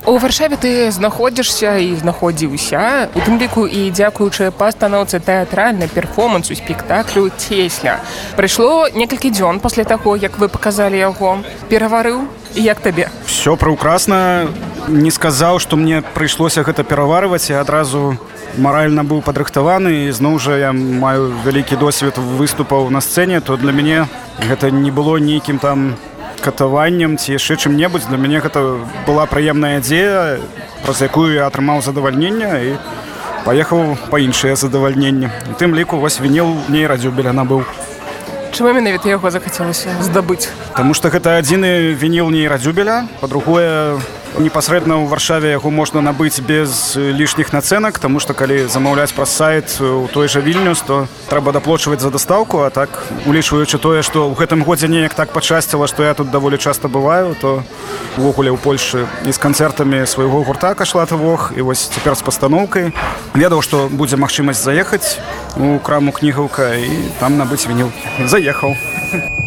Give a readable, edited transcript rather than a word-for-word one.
У Варшаве ты знаходзішся і знаходзіўся, у тым ліку і дзякуючы пастаноўцы тэатральнай перформансу спектаклю «Цесля». Прайшло некалькі дзён пасля таго, як вы паказалі яго. Пераварыў? І як табе? Все праўкрасна. Не сказаў, што мне прыйшлося гэта пераварваць, я адразу маральна быў падрыхтаваны, і зноў жа я маю вялікі досвед выступаў на сцэне, то для мяне гэта не было нейкім там катаваннем ці яшчэ чым-небудзь. Для мяне гэта была прыемная ідзея, праз якую я атрымаў задавальненне і паехаў па іншыя задавальненні. У тым ліку вось вініл нейрадзюбеля набыў. Чаму менавіта яго захацелася здабыць? Таму што гэта адзіны вініл нейрадзюбеля, па-другое, непасрэдна ў Варшаве яго можна набыць без лішніх нацэнак, таму што калі замаўляць праз сайт у той жа Вільнюс, то трэба даплочваць за дастаўку, а так, улічваючы тое, што ў гэтым годзе неяк так пачасціла, што я тут даволі часта бываю, то увогуле ў Польшы і з канцэртамі свайго гурта «Кашлаты Вог», і вось цяпер з пастаноўкай ведаў, што будзе магчымасць заехаць у краму «Кнігаўка» і там набыць вініл. Заехаў.